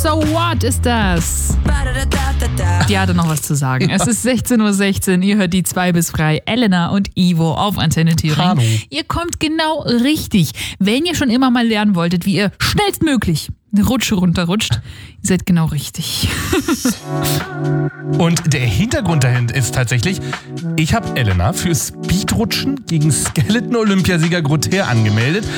So What ist das? Die hatte noch was zu sagen. Es ist 16:16 Uhr, ihr hört die 2 bis frei. Elena und Ivo auf Antenne Thüringen. Hallo. Ihr kommt genau richtig. Wenn ihr schon immer mal lernen wolltet, wie ihr schnellstmöglich eine Rutsche runterrutscht, ihr seid genau richtig. Und der Hintergrund dahinter ist tatsächlich, ich habe Elena für Speedrutschen gegen Skeleton-Olympiasieger Grother angemeldet.